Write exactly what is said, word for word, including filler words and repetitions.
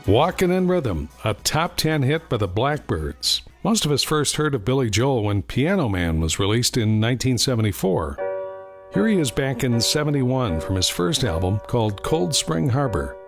Walkin' in Rhythm, a top ten hit by the Blackbyrds. Most of us first heard of Billy Joel when Piano Man was released in nineteen seventy-four. Here he is back in seventy-one from his first album called Cold Spring Harbor.